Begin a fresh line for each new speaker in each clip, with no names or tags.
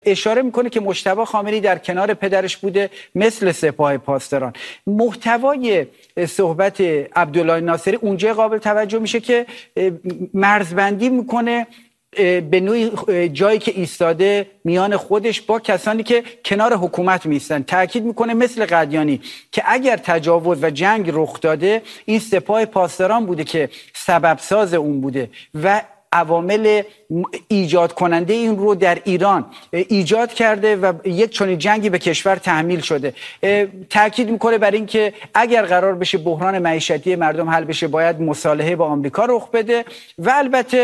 اشاره میکنه که مجتبی خامنه‌ای در کنار پدرش بوده مثل سپاه پاسداران. محتوای صحبت عبدالله ناصری اونجا قابل توجه میشه که مرزبندی میکنه به نوعی جایی که ایستاده میان خودش با کسانی که کنار حکومت میستن. تاکید میکنه مثل قدیانی که اگر تجاوز و جنگ رخ داده این سپاه پاسداران بوده که سبب ساز اون بوده و عوامل ایجاد کننده این رو در ایران ایجاد کرده و یک چنین جنگی به کشور تحمیل شده. تاکید میکنه بر این که اگر قرار بشه بحران معیشتی مردم حل بشه باید مصالحه با آمریکا رخ بده و البته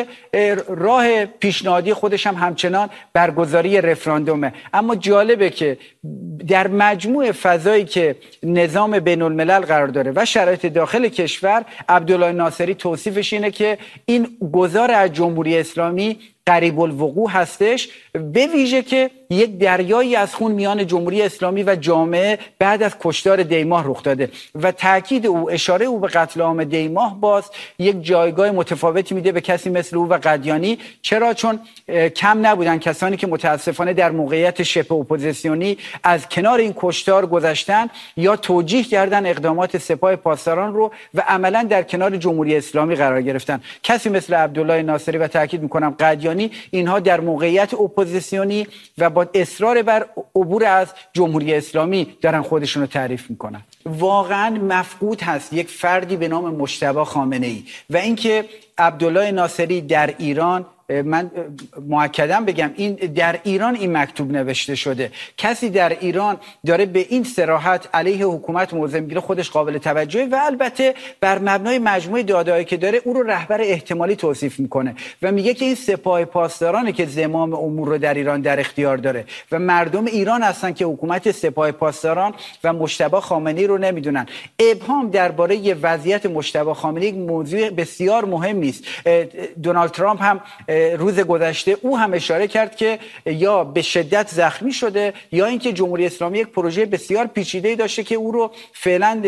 راه پیشنهادی خودش هم همچنان برگزاری رفراندومه. اما جالبه که در مجموع فضایی که نظام بین الملل قرار داره و شرایط داخل کشور، عبدالله ناصری توصیفش اینه که این گذار از جمهوری اسلامی قریب الوقوع هستش، به ویژه که یک دریایی از خون میان جمهوری اسلامی و جامعه بعد از کشتار دیماه رخ داده و تاکید او، اشاره او به قتل عام دیماه باز یک جایگاه متفاوتی میده به کسی مثل او و قدیانی. چرا؟ چون کم نبودن کسانی که متاسفانه در موقعیت شبه اپوزیسیونی از کنار این کشتار گذشتن یا توجیه کردن اقدامات سپاه پاسداران رو و عملا در کنار جمهوری اسلامی قرار گرفتن. کسی مثل عبدالله ناصری و تاکید میکنم قدیانی، اینها در موقعیت اپوزیسیونی و با اصرار بر عبور از جمهوری اسلامی دارن خودشون رو تعریف میکنن. واقعا مفقود هست یک فردی به نام مجتبی خامنه‌ای و اینکه عبدالله ناصری در ایران، من مؤکداً بگم این در ایران این مکتوب نوشته شده، کسی در ایران داره به این صراحت علیه حکومت موضع میگیره، خودش قابل توجهه و البته بر مبنای مجموعه داده‌هایی که داره او رو رهبر احتمالی توصیف میکنه و میگه که این سپاه پاسدارانه که زمام امور رو در ایران در اختیار داره و مردم ایران هستن که حکومت سپاه پاسداران و مجتبی خامنه‌ای رو نمیدونن. ابهام درباره وضعیت مجتبی خامنه‌ای موضوع بسیار مهمی است. دونالد ترامپ هم روز گذشته او هم اشاره کرد که یا به شدت زخمی شده یا اینکه جمهوری اسلامی یک پروژه بسیار پیچیده‌ای داشته که او رو فعلا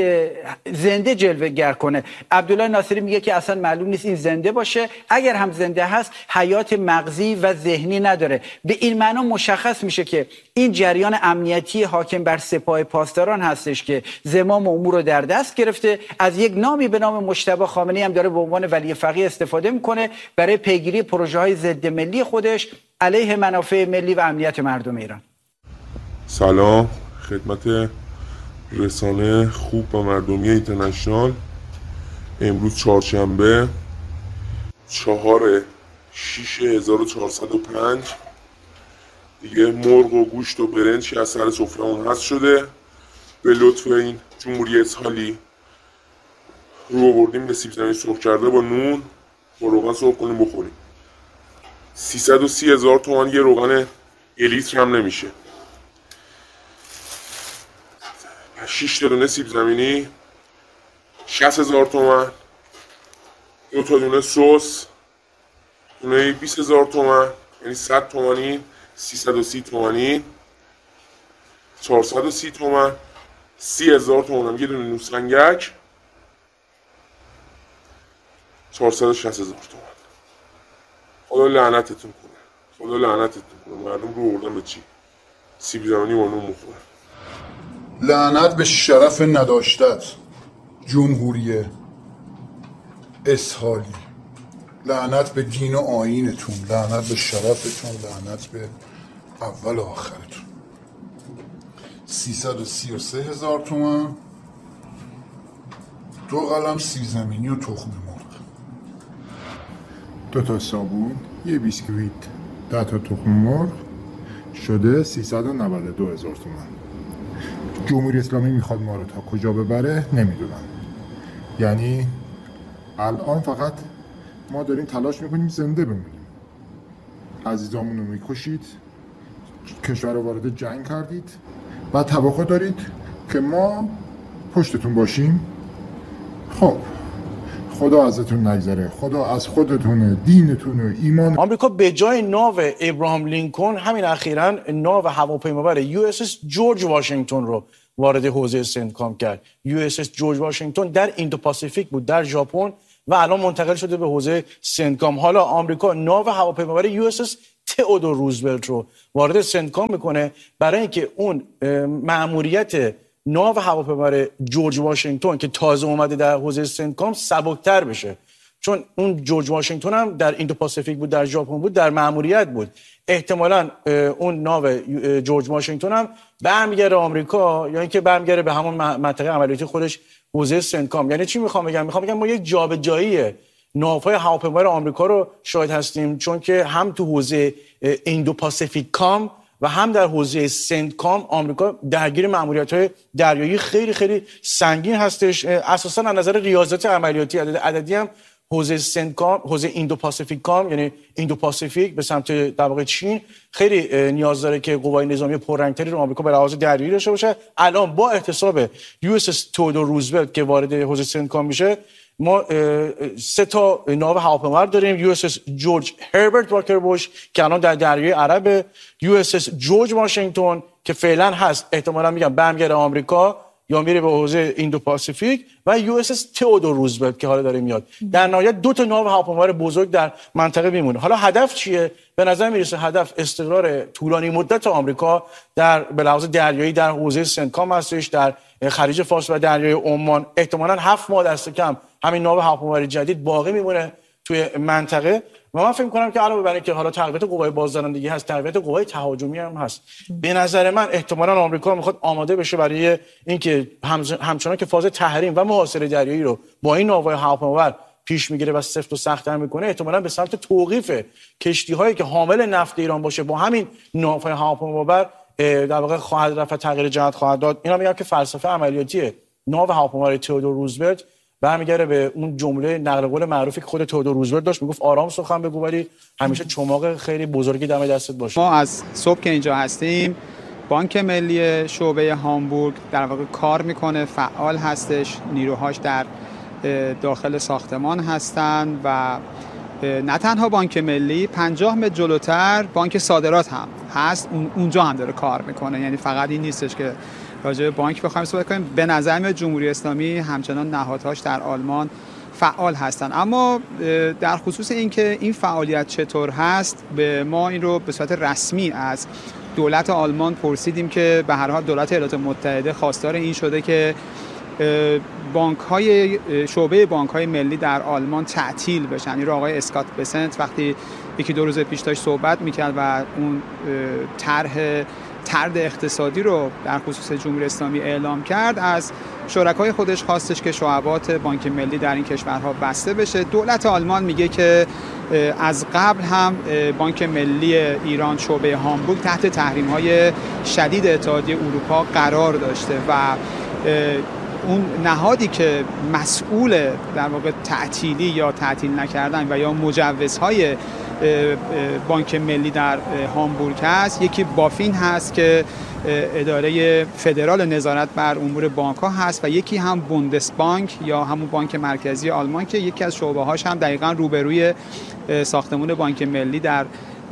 زنده جلوه‌گر کنه. عبدالله ناصری میگه که اصلا معلوم نیست این زنده باشه، اگر هم زنده هست حیات مغزی و ذهنی نداره. به این معنا مشخص میشه که این جریان امنیتی حاکم بر سپاه پاسداران هستش که زمام امور رو در دست گرفته. از یک نامی به نام مجتبی خامنه‌ای هم داره به عنوان ولی فقیه استفاده میکنه برای پیگیری پروژه‌های ضد ملی خودش علیه منافع ملی و امنیت مردم ایران.
سلام خدمت رسانه خوب و مردمی اینترنشنال. امروز چهارشنبه 4/6/1405 دیگه مرغ و گوشت و برنجی از سر سفره‌مون حذف شده. به لطف این جمهوری اسحالی رو آوردیم به سیب زمینی سرخ کرده با نون با روغن سرخ کنیم بخوریم. 330,000 تومان یه روغن لیتر هم نمیشه. 6 تا دونه سیب زمینی 60,000 تومان. 2 تا دونه سس دونه 20,000 تومان، یعنی 100 تومانی. 330 تومانی 430 تومان. 30,000 تومان هم یه دونه نوسنگک 460,000 تومان. خدا لعنتتون کنه، خدا لعنتتون کنه. مردم رو آوردن به چی؟ سیب زمینی با نون میخورن.
لعنت به شرف نداشتت جمهوری اسحالی، لعنت به دین و آیینتون، لعنت به شرفتون، لعنت به اول و آخرتون. 333,000 تومان 2 قلم سیب زمینی و تخم مرغ،
2 تا صابون، یه بیسکویت، 10 تا تخم مرغ شده 392,000 تومان. جمهوری اسلامی میخواد ما رو تا کجا ببره نمیدونم. یعنی الان فقط ما داریم تلاش میکنیم زنده بمونیم. عزیزامون رو میکشید، کشور رو وارد جنگ کردید و توقع دارید که ما پشتتون باشیم. خب خدا ازتون نگذره، خدا از خودتون، دینتون و ایمان.
آمریکا به جای ناو ابراهام لینکلن همین اخیراً ناو هواپیمابر USS جورج واشنگتن رو وارد حوزه سنتکام کرد. USS جورج واشنگتن در ایندو پاسیفیک بود، در ژاپن، و الان منتقل شده به حوزه سنتکام. حالا آمریکا ناو هواپیمابر USS تئودور روزولت رو وارد سنتکام میکنه برای اینکه اون مأموریت ناو هواپیمابر جورج واشنگتن که تازه اومده در حوزه سنتکام سبکتر بشه. چون اون جورج واشنگتن هم در ایندو پاسیفیک بود، در ژاپن بود، در مأموریت بود. احتمالاً اون ناو جورج واشنگتن هم برمیگره آمریکا یا اینکه برمیگره به همون منطقه عملیاتی خودش حوزه سنتکام. یعنی چی میخوام بگم ما یک جابجایی ناوهای هواپیمابر آمریکا رو شاهد هستیم، چون که هم تو حوزه ایندو پاسیفیک کام و هم در حوزه سنتکام آمریکا درگیر مأموریت‌های دریایی خیلی خیلی سنگین هستش. اساساً از نظر ریاضت عملیاتی عددی هم حوزه سنتکام، حوزه ایندو پاسیفیک کام یعنی ایندو پاسیفیک به سمت در واقع چین خیلی نیاز داره که قوای نظامی پررنگتری رو آمریکا به لحاظ دریایی داشته باشه. الان با احتساب USS تئودور روزولت که وارد حوزه سنتکام میشه، ما 3 تا ناو هواپیما داریم. USS جورج هربرت واکر بوش که الان در دریای عرب، USS جورج واشنگتن که فعلا هست، احتمالاً میگم برمیگره آمریکا یا میره به حوزه ایندو پاسیفیک، و USS تئودور روزولت که حالا داره میاد. در نهایت 2 تا ناو هواپیمابر بزرگ در منطقه میمونه. حالا هدف چیه؟ به نظر میرسه هدف استقرار طولانی مدت آمریکا در به لحاظ دریایی در حوزه سنتکام هستش، در خلیج فارس و دریای عمان. احتمالاً 7 ماه دست کم همین ناو هواپیمابر جدید باقی میمونه توی منطقه و من فکر می‌کنم که علاوه بر اینکه حالا تقویت قوای بازدارندگی هست، تقویت قوای تهاجمی هم هست. به نظر من احتمالاً آمریکا میخواد آماده بشه برای اینکه همچنان که فاز تحریم و محاصره دریایی رو با این ناوهای هواپیمابر پیش میگیره و سفت و سخت‌تر میکنه، احتمالاً به سمت توقیف کشتی‌هایی که حامل نفت ایران باشه با همین ناوهای هواپیمابر در واقع خواهد رفت، تغییر جهت خواهد داد. اینا میگم که فلسفه عملیاتی ناو هواپیمابر تئودور روزولت برمیگره به اون جمله نقل قول معروفی که خود تئودور روزولت داشت، میگفت آرام سخن بگو ولی همیشه چماق خیلی بزرگی دم دستت باشه.
ما از صبح که اینجا هستیم، بانک ملی شعبه هامبورگ در واقع کار میکنه، فعال هستش، نیروهاش در داخل ساختمان هستن و نه تنها بانک ملی، 50 متر جلوتر بانک صادرات هم هست، اونجا هم داره کار میکنه. یعنی فقط این نیستش که راجع به بانک بخوایم صحبت کنیم. به نظر میاد جمهوری اسلامی همچنان نهادهاش در آلمان فعال هستن. اما در خصوص اینکه این فعالیت چطور هست، به ما این رو به صورت رسمی از دولت آلمان پرسیدیم که به هر حال دولت ایالات متحده خواستار این شده که شعبه بانک‌های ملی در آلمان تعطیل بشن. این رو آقای اسکات بسنت وقتی 1-2 روز پیش داشت صحبت میکرد و اون طرد اقتصادی رو در خصوص جمهوری اسلامی اعلام کرد، از شرکای خودش خواستش که شعبات بانک ملی در این کشورها بسته بشه. دولت آلمان میگه که از قبل هم بانک ملی ایران شعبه هامبورگ تحت تحریم‌های شدید اتحادیه اروپا قرار داشته و اون نهادی که مسئول در واقع تعطیلی یا تعطیل نکردن و یا مجوزهای بانک ملی در هامبورگ هست، یکی بافین هست که اداره فدرال نظارت بر امور بانک ها هست و یکی هم بوندسبانک یا همون بانک مرکزی آلمان که یکی از شعبه هاش هم دقیقاً روبروی ساختمون بانک ملی در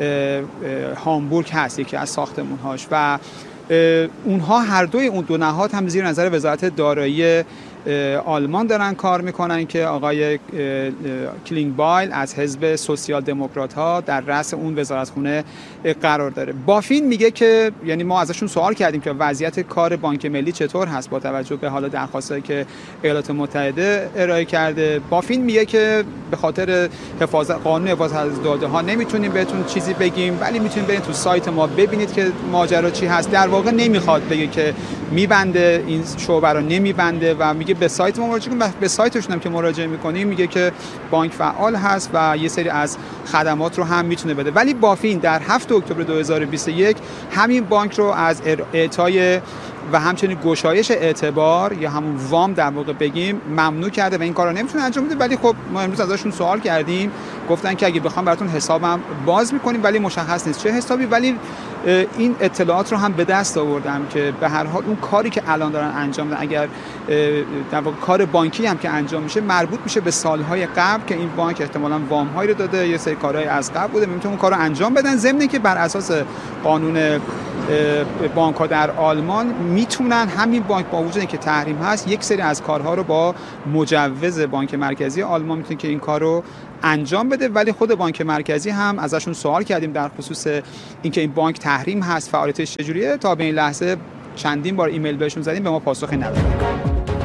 هامبورگ هست، یکی از ساختمون هاش. و اونها هر دوی اون 2 نهاد هم زیر نظر وزارت دارایی آلمان دارن کار میکنن که آقای کلینگبایل از حزب سوسیال دموکرات ها در رأس اون وزارتخونه قرار داره. بافین میگه که، یعنی ما ازشون سوال کردیم که وضعیت کار بانک ملی چطور هست با توجه به حالا درخواستایی که ایالات متحده ارائه کرده. بافین میگه که به خاطر قانون حفاظت از داده ها نمیتونیم بهتون چیزی بگیم، ولی میتونیم برید تو سایت ما ببینید که ماجرا چی هست. در واقع نمیخواد بگه که میبنده این شعبه رو، نمیبنده و میگه به سایت ما مراجعه کنید. به سایتشون هم که مراجعه میکنیم میگه که بانک فعال هست و یه سری از خدمات رو هم میتونه بده. ولی بافین در 7 اکتبر 2021 همین بانک رو از اعطای و همچنین گشایش اعتبار یا همون وام در واقع بگیم ممنوع کرده و این کارو نمیتونه انجام بده. ولی خب ما امروز ازشون سوال کردیم، گفتن که اگه بخوام براتون حسابم باز میکنیم ولی مشخص نیست چه حسابی. ولی این اطلاعات رو هم به دست آوردم که به هر حال اون کاری که الان دارن انجام میدن، اگر در واقع کار بانکی هم که انجام میشه، مربوط میشه به سالهای قبل که این بانک احتمالاً وام هایی رو داده، یه سری کارهای از قبل بوده، میتونن اون کارو انجام بدن. ضمن که بر اساس قانون بانک ها در آلمان میتونن همین بانک با وجود اینکه تحریم هست یک سری از کارها رو با مجوز بانک مرکزی آلمان میتونه که این کار رو انجام بده. ولی خود بانک مرکزی هم ازشون سوال کردیم در خصوص اینکه این بانک تحریم هست، فعالیتش چجوریه. تا به این لحظه چندین بار ایمیل بهشون زدیم، به ما پاسخی ندادن.